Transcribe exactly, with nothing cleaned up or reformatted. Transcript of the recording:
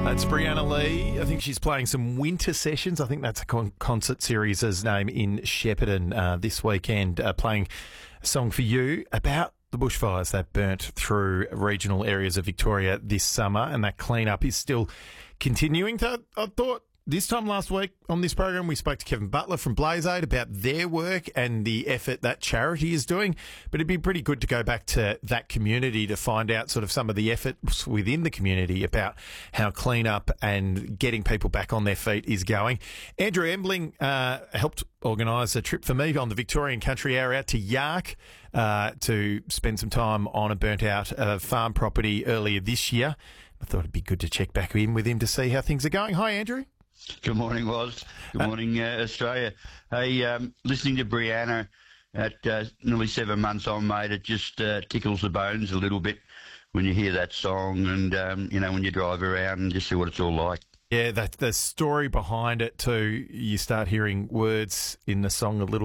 That's Brianna Lee. I think she's playing some winter sessions. I think that's a con- concert series' name in Shepparton uh, this weekend, uh, playing a song for you about the bushfires that burnt through regional areas of Victoria this summer, and that clean-up is still continuing. I thought this time last week on this program, we spoke to Kevin Butler from Blaze Aid about their work and the effort that charity is doing. But it'd be pretty good to go back to that community to find out sort of some of the efforts within the community about how clean-up and getting people back on their feet is going. Andrew Embling uh, helped organise a trip for me on the Victorian Country Hour out to Yark uh, to spend some time on a burnt-out uh, farm property earlier this year. I thought it'd be good to check back in with him to see how things are going. Hi, Andrew. Good morning, Woz. Good morning, uh, Australia. Hey, um, listening to Brianna at uh, nearly seven months on, mate, it just uh, tickles the bones a little bit when you hear that song and, um, you know, when you drive around and just see what it's all like. Yeah, that the story behind it too, you start hearing words in the song a little